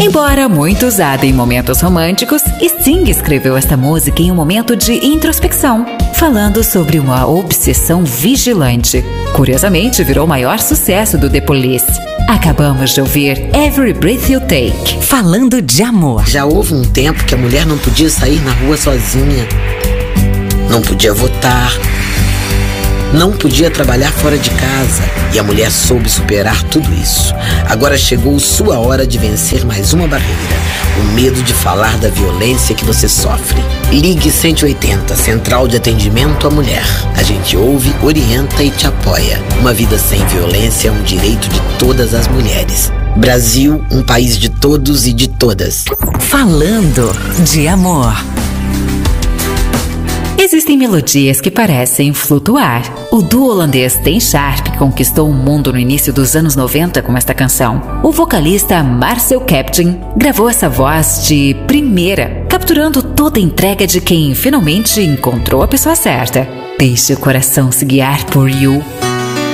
Embora muito usada em momentos românticos, Sting escreveu esta música em um momento de introspecção, falando sobre uma obsessão vigilante. Curiosamente, virou o maior sucesso do The Police. Acabamos de ouvir Every Breath You Take, falando de amor. Já houve um tempo que a mulher não podia sair na rua sozinha, não podia votar, não podia trabalhar fora de casa, e a mulher soube superar tudo isso. Agora chegou sua hora de vencer mais uma barreira: o medo de falar da violência que você sofre. Ligue 180, Central de Atendimento à Mulher. A gente ouve, orienta e te apoia. Uma vida sem violência é um direito de todas as mulheres. Brasil, um país de todos e de todas. Falando de amor. Existem melodias que parecem flutuar. O duo holandês Ten Sharp conquistou o mundo no início dos anos 90 com esta canção. O vocalista Marcel Captain gravou essa voz de primeira, capturando toda a entrega de quem finalmente encontrou a pessoa certa. Deixe o coração se guiar por You.